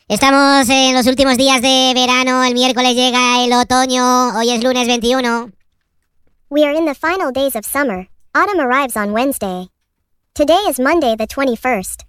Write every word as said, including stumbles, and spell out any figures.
Estamos en los últimos días de verano, el miércoles llega el otoño, hoy es lunes veintiuno. We are in the final days of summer. Autumn arrives on Wednesday. Today is Monday the twenty-first.